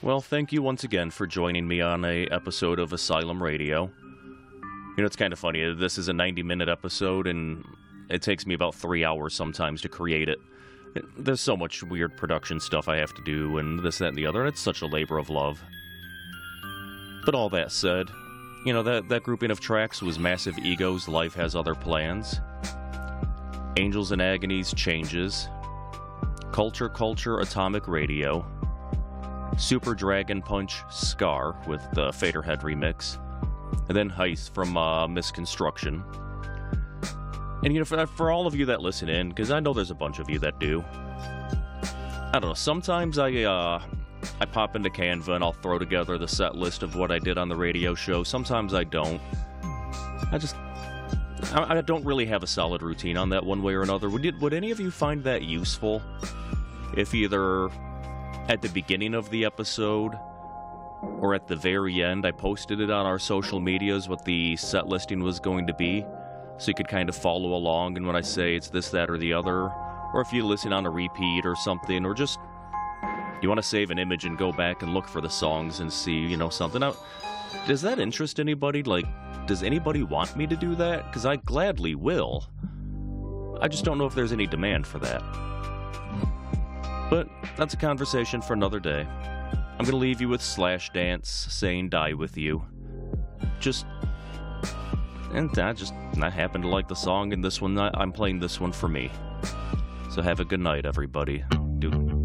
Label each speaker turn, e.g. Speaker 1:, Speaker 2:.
Speaker 1: Well, thank you once again for joining me on a episode of Asylum Radio. You know, it's kind of funny. This is a 90-minute episode, and it takes me about 3 hours sometimes to create it. There's so much weird production stuff I have to do, and this, that, and the other. It's such a labor of love. But all that said, you know, that grouping of tracks was Massive Ego's Life Has Other Plans, Angels and Agonies Changes, Culture Atomic Radio, Super Dragon Punch Scar with the Faderhead remix, and then Heist from Misconstruction. And, you know, for all of you that listen in, because I know there's a bunch of you that do, I don't know, sometimes I pop into Canva and I'll throw together the set list of what I did on the radio show. Sometimes I don't. I don't really have a solid routine on that one way or another. Would any of you find that useful? If either at the beginning of the episode or at the very end I posted it on our social medias what the set listing was going to be, so you could kind of follow along, and when I say it's this, that, or the other, or if you listen on a repeat or something, or just you want to save an image and go back and look for the songs and see, you know, something out. Does that interest anybody? Like, does anybody want me to do that? Because I gladly will. I just don't know if there's any demand for that. But that's a conversation for another day. I'm going to leave you with Slashdance saying Die With You. I happen to like the song, and this one, I'm playing this one for me. So have a good night, everybody. Dude.